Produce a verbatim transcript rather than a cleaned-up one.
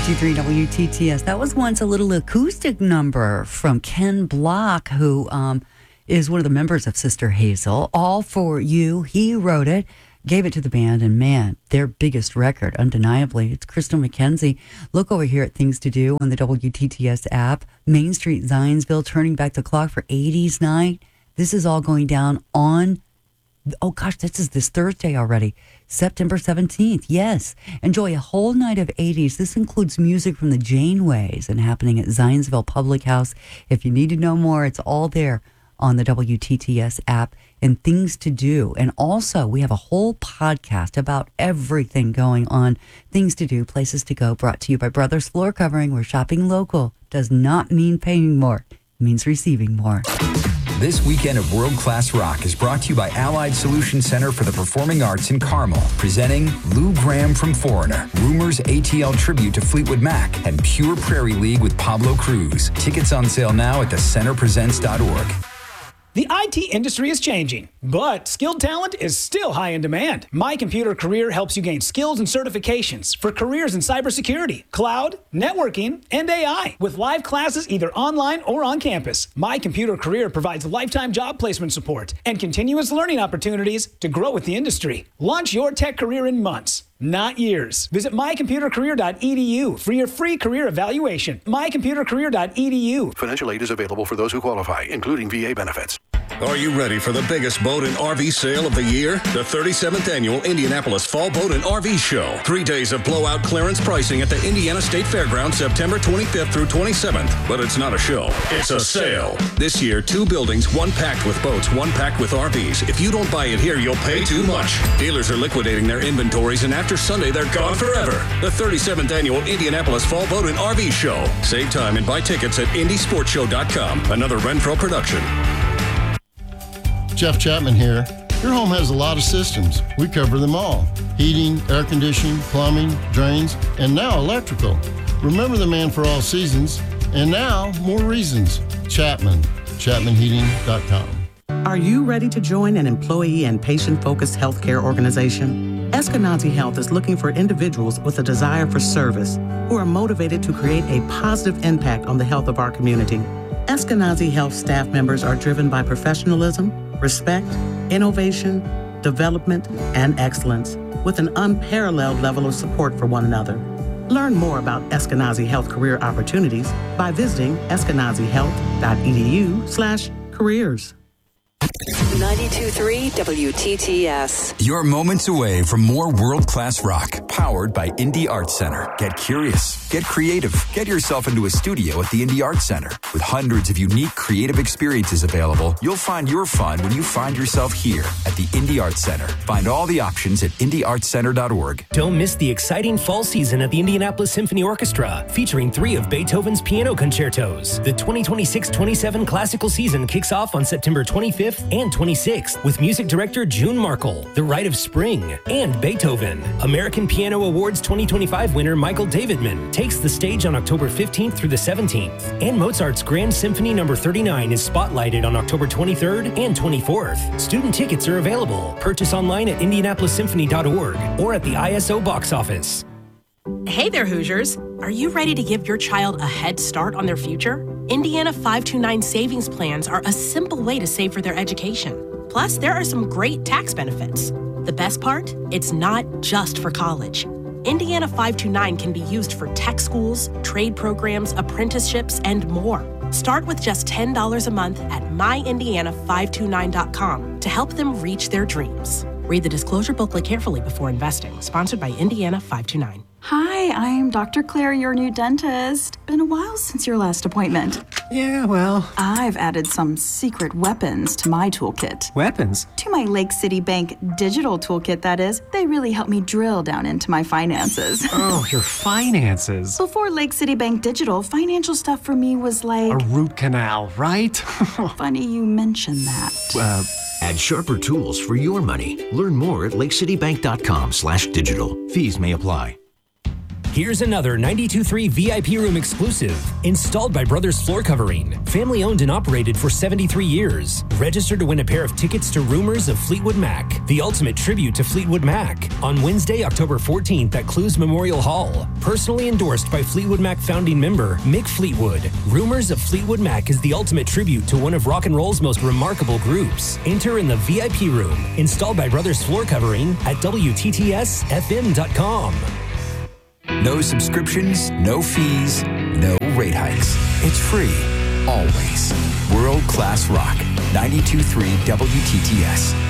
two three W T T S. That was once a little acoustic number from Ken Block, who um, is one of the members of Sister Hazel. All for You. He wrote it, gave it to the band, and man, their biggest record, undeniably. It's Crystal McKenzie. Look over here at Things to Do on the W T T S app. Main Street, Zionsville, turning back the clock for eighties night. This is all going down on, oh gosh, this is this Thursday already, September seventeenth. Yes. Enjoy a whole night of eighties. This includes music from the Janeways and happening at Zionsville Public House. If you need to know more, it's all there on the W T T S app and Things to Do. And also, we have a whole podcast about everything going on. Things to Do, places to go, brought to you by Brothers Floor Covering, where shopping local does not mean paying more. It means receiving more. This weekend of World Class Rock is brought to you by Allied Solution Center for the Performing Arts in Carmel, presenting Lou Graham from Foreigner, Rumors A T L Tribute to Fleetwood Mac, and Pure Prairie League with Pablo Cruz. Tickets on sale now at the center presents dot org. The I T industry is changing, but skilled talent is still high in demand. My Computer Career helps you gain skills and certifications for careers in cybersecurity, cloud, networking, and A I, with live classes either online or on campus. My Computer Career provides lifetime job placement support and continuous learning opportunities to grow with the industry. Launch your tech career in months, not years. Visit my computer career dot e d u for your free career evaluation. my computer career dot e d u. Financial aid is available for those who qualify, including V A benefits. Are you ready for the biggest boat and R V sale of the year? The thirty-seventh Annual Indianapolis Fall Boat and R V Show. Three days of blowout clearance pricing at the Indiana State Fairgrounds, September twenty-fifth through twenty-seventh. But it's not a show. It's a sale. This year, two buildings, one packed with boats, one packed with R Vs. If you don't buy it here, you'll pay too much. Dealers are liquidating their inventories, and after Sunday, they're gone forever. The thirty-seventh Annual Indianapolis Fall Boat and R V Show. Save time and buy tickets at indy sports show dot com. Another Renfro production. Jeff Chapman here. Your home has a lot of systems. We cover them all. Heating, air conditioning, plumbing, drains, and now electrical. Remember the man for all seasons, and now more reasons. Chapman, chapman heating dot com. Are you ready to join an employee and patient-focused healthcare organization? Eskenazi Health is looking for individuals with a desire for service who are motivated to create a positive impact on the health of our community. Eskenazi Health staff members are driven by professionalism, respect, innovation, development, and excellence, with an unparalleled level of support for one another. Learn more about Eskenazi Health career opportunities by visiting eskenazi health dot e d u slash careers. ninety-two point three W T T S. You're moments away from more world-class rock, powered by Indie Arts Center. Get curious, get creative, get yourself into a studio at the Indie Arts Center. With hundreds of unique creative experiences available, you'll find your fun when you find yourself here at the Indie Arts Center. Find all the options at indy arts center dot org. Don't miss the exciting fall season at the Indianapolis Symphony Orchestra, featuring three of Beethoven's piano concertos. The twenty twenty-six twenty-seven classical season kicks off on September twenty-fifth and twenty-sixth with music director June Markle, The Rite of Spring, and Beethoven. American Piano Awards twenty twenty-five winner Michael Davidman takes the stage on October fifteenth through the seventeenth, and Mozart's Grand Symphony number thirty-nine is spotlighted on October twenty-third and twenty-fourth. Student tickets are available. Purchase online at indianapolis symphony dot org or at the I S O box office. Hey there, Hoosiers. Are you ready to give your child a head start on their future? Indiana five two nine savings plans are a simple way to save for their education. Plus, there are some great tax benefits. The best part? It's not just for college. Indiana five two nine can be used for tech schools, trade programs, apprenticeships, and more. Start with just ten dollars a month at my indiana five two nine dot com to help them reach their dreams. Read the disclosure booklet carefully before investing. Sponsored by Indiana five two nine. Hi, I'm Doctor Claire, your new dentist. Been a while since your last appointment. Yeah, well... I've added some secret weapons to my toolkit. Weapons? To my Lake City Bank digital toolkit, that is. They really help me drill down into my finances. Oh, your finances. Before Lake City Bank Digital, financial stuff for me was like... A root canal, right? Funny you mention that. Uh... Add sharper tools for your money. Learn more at lake city bank dot com slash digital. Fees may apply. Here's another ninety-two point three V I P room exclusive, installed by Brothers Floor Covering. Family owned and operated for seventy-three years. Register to win a pair of tickets to Rumors of Fleetwood Mac, the ultimate tribute to Fleetwood Mac, on Wednesday, October fourteenth at Clues Memorial Hall. Personally endorsed by Fleetwood Mac founding member Mick Fleetwood. Rumors of Fleetwood Mac is the ultimate tribute to one of rock and roll's most remarkable groups. Enter in the V I P room, installed by Brothers Floor Covering at W T T S F M dot com. No subscriptions, no fees, no rate hikes. It's free, always. World Class Rock, ninety-two point three W T T S.